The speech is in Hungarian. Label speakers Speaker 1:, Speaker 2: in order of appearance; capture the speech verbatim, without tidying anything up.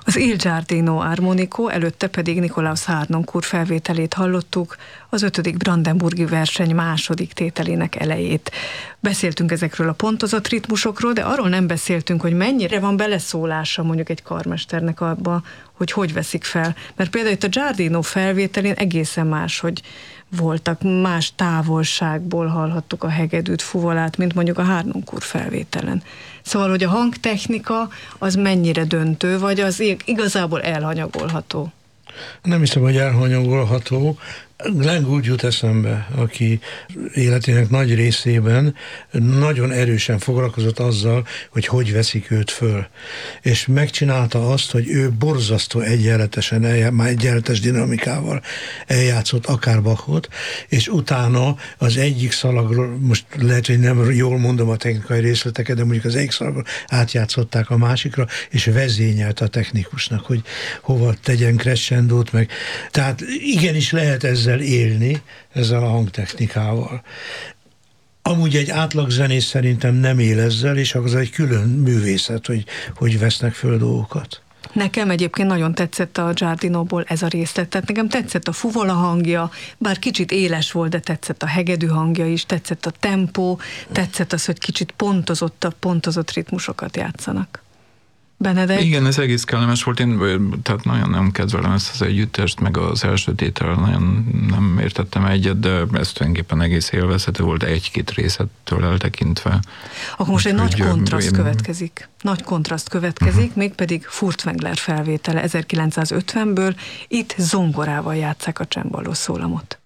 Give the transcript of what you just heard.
Speaker 1: Az Il Giardino Armonico, előtte pedig Nikolaus Harnoncourt felvételét hallottuk, az ötödik brandenburgi verseny második tételének elejét. Beszéltünk ezekről a pontozott ritmusokról, de arról nem beszéltünk, hogy mennyire van beleszólása mondjuk egy karmesternek abba, hogy hogy veszik fel. Mert például itt a Giardino felvételén egészen más, hogy voltak, más távolságból hallhattuk a hegedűt, fuvolát, mint mondjuk a Harnoncourt felvételen. Szóval, hogy a hangtechnika az mennyire döntő, vagy az igazából elhanyagolható?
Speaker 2: Nem hiszem, hogy elhanyagolható. Glenn Gould jut eszembe, aki életének nagy részében nagyon erősen foglalkozott azzal, hogy hogy veszik őt föl. És megcsinálta azt, hogy ő borzasztó egyenletesen, eljá, már egyenletes dinamikával eljátszott akár Bachot, és utána az egyik szalagról, most lehet, hogy nem jól mondom a technikai részleteket, de mondjuk az egyik szalagról átjátszották a másikra, és vezényelt a technikusnak, hogy hova tegyen crescendót meg. Tehát igenis lehet ez ezzel élni, ezzel a hangtechnikával. Amúgy egy átlagzenész szerintem nem él ezzel, és az egy külön művészet, hogy, hogy vesznek föl dolgokat.
Speaker 1: Nekem egyébként nagyon tetszett a Giardinóból ez a részlet, tehát nekem tetszett a fuvola hangja, bár kicsit éles volt, de tetszett a hegedű hangja is, tetszett a tempó, tetszett az, hogy kicsit pontozottabb, pontozott ritmusokat játszanak. Benedek?
Speaker 3: Igen, ez egész kellemes volt, én tehát nagyon nem kedvelem ezt az együttest, meg az első tétel nagyon nem értettem egyet, de ez tulajdonképpen egész élvezhető volt egy-két részettől eltekintve.
Speaker 1: Akkor most egy nagy kontraszt
Speaker 3: én...
Speaker 1: következik. Nagy kontraszt következik, uh-huh. mégpedig Furtwängler felvétele ezerkilencszázötvenből, itt zongorával játsszák a csembaló szólamot.